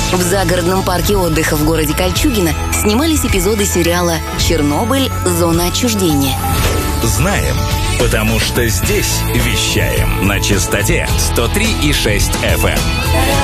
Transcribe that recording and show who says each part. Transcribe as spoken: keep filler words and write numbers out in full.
Speaker 1: В загородном парке отдыха в городе Кольчугино снимались эпизоды сериала «Чернобыль. Зона отчуждения».
Speaker 2: Знаем, потому что здесь вещаем на частоте сто три и шесть эф эм.